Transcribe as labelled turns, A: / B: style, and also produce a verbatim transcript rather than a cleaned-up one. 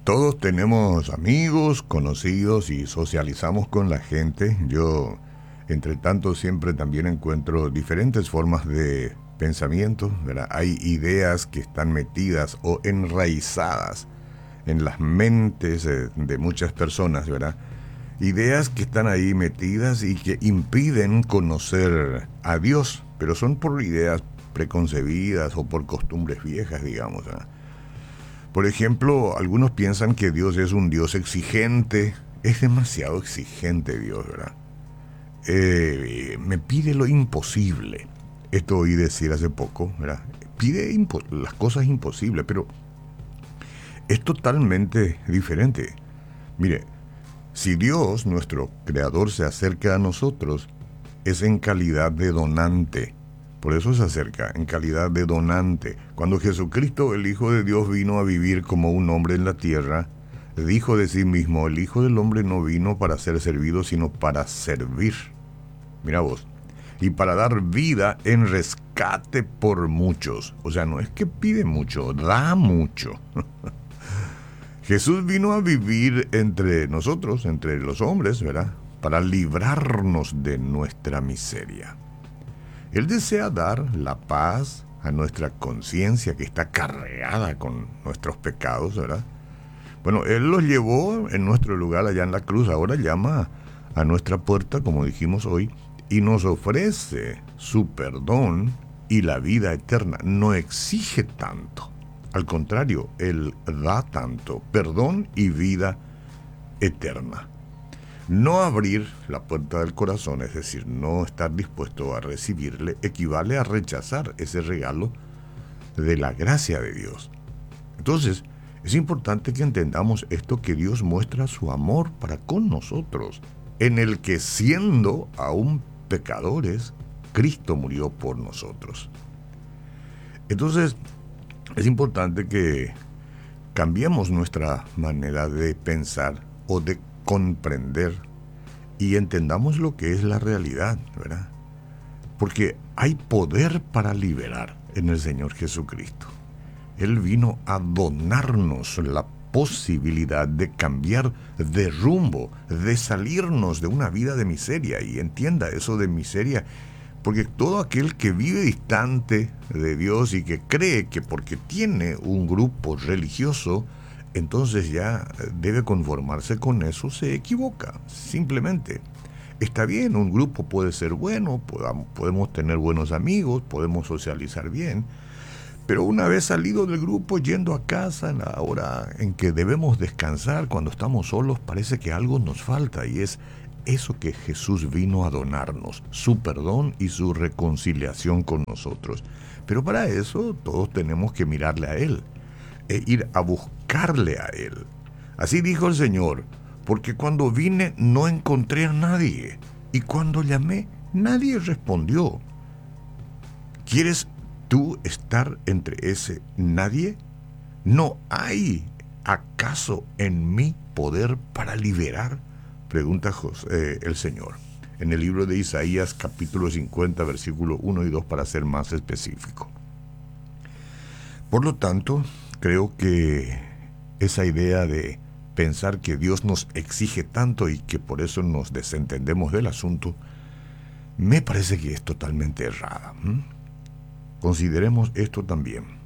A: Todos tenemos amigos, conocidos y socializamos con la gente. Yo, entre tanto, siempre también encuentro diferentes formas de pensamiento, ¿verdad? Hay ideas que están metidas o enraizadas en las mentes de, de muchas personas, ¿verdad? Ideas que están ahí metidas y que impiden conocer a Dios, pero son por ideas preconcebidas o por costumbres viejas, digamos, ¿verdad? Por ejemplo, algunos piensan que Dios es un Dios exigente. Es demasiado exigente Dios, ¿verdad? Eh, me pide lo imposible. Esto oí decir hace poco, ¿verdad? Pide impo- las cosas imposibles, pero es totalmente diferente. Mire, si Dios, nuestro Creador, se acerca a nosotros, es en calidad de donante. Por eso se acerca, en calidad de donante. Cuando Jesucristo, el Hijo de Dios, vino a vivir como un hombre en la tierra, dijo de sí mismo, el Hijo del Hombre no vino para ser servido, sino para servir. Mira vos. Y para dar vida en rescate por muchos. O sea, no es que pide mucho, da mucho. Jesús vino a vivir entre nosotros, entre los hombres, ¿verdad? Para librarnos de nuestra miseria. Él desea dar la paz a nuestra conciencia que está cargada con nuestros pecados, ¿verdad? Bueno, Él los llevó en nuestro lugar allá en la cruz, ahora llama a nuestra puerta, como dijimos hoy, y nos ofrece su perdón y la vida eterna. No exige tanto, al contrario, Él da tanto, perdón y vida eterna. No abrir la puerta del corazón, es decir, no estar dispuesto a recibirle, equivale a rechazar ese regalo de la gracia de Dios. Entonces, es importante que entendamos esto, que Dios muestra su amor para con nosotros, en el que siendo aún pecadores, Cristo murió por nosotros. Entonces, es importante que cambiemos nuestra manera de pensar o de comprender y entendamos lo que es la realidad, ¿verdad? Porque hay poder para liberar en el Señor Jesucristo. Él vino a donarnos la posibilidad de cambiar de rumbo, de salirnos de una vida de miseria. Y entienda eso de miseria, porque todo aquel que vive distante de Dios y que cree que porque tiene un grupo religioso, entonces ya debe conformarse con eso, se equivoca, simplemente. Está bien, un grupo puede ser bueno, podamos, podemos tener buenos amigos, podemos socializar bien, pero una vez salido del grupo, yendo a casa, en la hora en que debemos descansar, cuando estamos solos, parece que algo nos falta, y es eso que Jesús vino a donarnos, su perdón y su reconciliación con nosotros. Pero para eso todos tenemos que mirarle a Él e ir a buscarle a Él. Así dijo el Señor, porque cuando vine no encontré a nadie, y cuando llamé nadie respondió. ¿Quieres tú estar entre ese nadie? ¿No hay acaso en mí poder para liberar? Pregunta José, eh, el Señor, en el libro de Isaías capítulo cincuenta, versículo uno y dos, para ser más específico. Por lo tanto, creo que esa idea de pensar que Dios nos exige tanto y que por eso nos desentendemos del asunto, me parece que es totalmente errada. ¿Mm? Consideremos esto también.